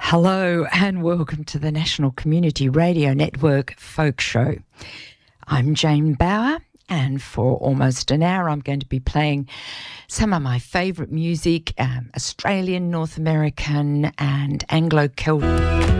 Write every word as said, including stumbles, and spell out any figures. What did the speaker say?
Hello and welcome to the National Community Radio Network Folk Show. I'm Jane Bauer, and for almost an hour I'm going to be playing some of my favourite music, um, Australian, North American and Anglo-Celtic.